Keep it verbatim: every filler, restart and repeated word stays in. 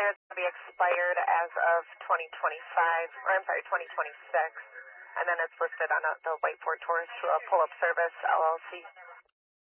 declared to be expired as of twenty twenty-five, or I'm sorry, twenty twenty-six. And then it's listed on a, the Whiteford Tours to a pull-up service, L L C.